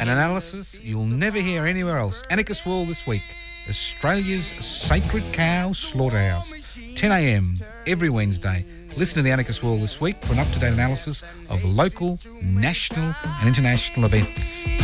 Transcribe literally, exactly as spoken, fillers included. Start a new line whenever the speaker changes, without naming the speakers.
An analysis you'll never hear anywhere else. Anarchist World this week. Australia's sacred cow slaughterhouse. ten a m every Wednesday. Listen to the Anarchist World this week for an up-to-date analysis of local, national and international events.